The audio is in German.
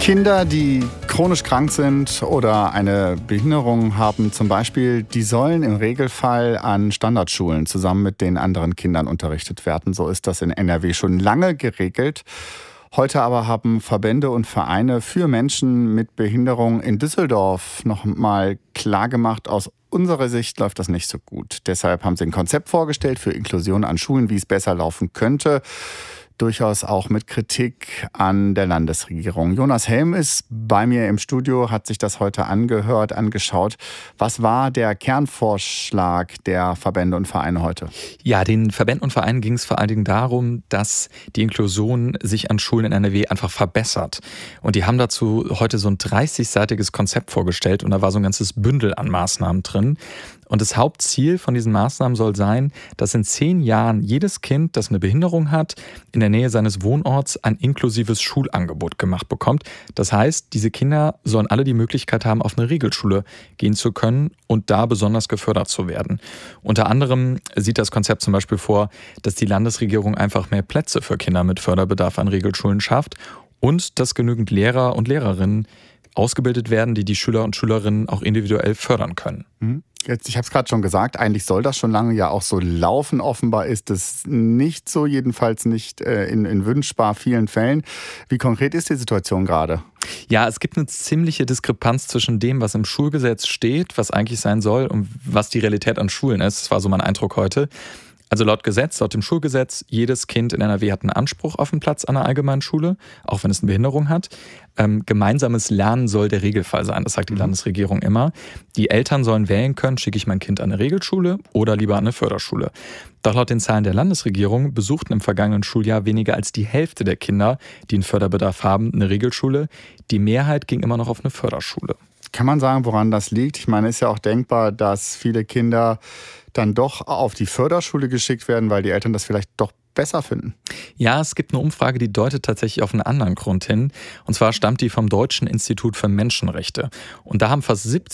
Kinder, die chronisch krank sind oder eine Behinderung haben zum Beispiel, die sollen im Regelfall an Standardschulen zusammen mit den anderen Kindern unterrichtet werden. So ist das in NRW schon lange geregelt. Heute aber haben Verbände und Vereine für Menschen mit Behinderung in Düsseldorf noch mal klargemacht, aus unserer Sicht läuft das nicht so gut. Deshalb haben sie ein Konzept vorgestellt für Inklusion an Schulen, wie es besser laufen könnte. Durchaus auch mit Kritik an der Landesregierung. Jonas Helm ist bei mir im Studio, hat sich das heute angeschaut. Was war der Kernvorschlag der Verbände und Vereine heute? Ja, den Verbänden und Vereinen ging es vor allen Dingen darum, dass die Inklusion sich an Schulen in NRW einfach verbessert. Und die haben dazu heute so ein 30-seitiges Konzept vorgestellt und da war so ein ganzes Bündel an Maßnahmen drin. Und das Hauptziel von diesen Maßnahmen soll sein, dass in 10 Jahren jedes Kind, das eine Behinderung hat, in der Nähe seines Wohnorts ein inklusives Schulangebot gemacht bekommt. Das heißt, diese Kinder sollen alle die Möglichkeit haben, auf eine Regelschule gehen zu können und da besonders gefördert zu werden. Unter anderem sieht das Konzept zum Beispiel vor, dass die Landesregierung einfach mehr Plätze für Kinder mit Förderbedarf an Regelschulen schafft und dass genügend Lehrer und Lehrerinnen ausgebildet werden, die Schüler und Schülerinnen auch individuell fördern können. Jetzt, ich habe es gerade schon gesagt, eigentlich soll das schon lange ja auch so laufen. Offenbar ist es nicht so, jedenfalls nicht in wünschbar vielen Fällen. Wie konkret ist die Situation gerade? Ja, es gibt eine ziemliche Diskrepanz zwischen dem, was im Schulgesetz steht, was eigentlich sein soll, und was die Realität an Schulen ist. Das war so mein Eindruck heute. Also laut dem Schulgesetz, jedes Kind in NRW hat einen Anspruch auf einen Platz an einer allgemeinen Schule, auch wenn es eine Behinderung hat. Gemeinsames Lernen soll der Regelfall sein, das sagt die Landesregierung immer. Die Eltern sollen wählen können, schicke ich mein Kind an eine Regelschule oder lieber an eine Förderschule. Doch laut den Zahlen der Landesregierung besuchten im vergangenen Schuljahr weniger als die Hälfte der Kinder, die einen Förderbedarf haben, eine Regelschule. Die Mehrheit ging immer noch auf eine Förderschule. Kann man sagen, woran das liegt? Ich meine, es ist ja auch denkbar, dass viele Kinder dann doch auf die Förderschule geschickt werden, weil die Eltern das vielleicht doch besser finden. Ja, es gibt eine Umfrage, die deutet tatsächlich auf einen anderen Grund hin. Und zwar stammt die vom Deutschen Institut für Menschenrechte. Und da haben fast 70